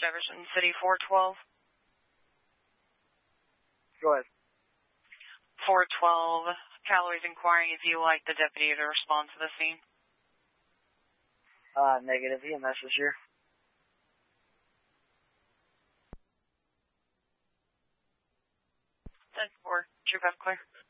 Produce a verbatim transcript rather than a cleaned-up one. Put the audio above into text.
Jefferson City four twelve. Go ahead. four twelve, Callaway's inquiring if you would like the deputy to respond to the scene. Uh, negative. E M S is here. ten four, True five clear.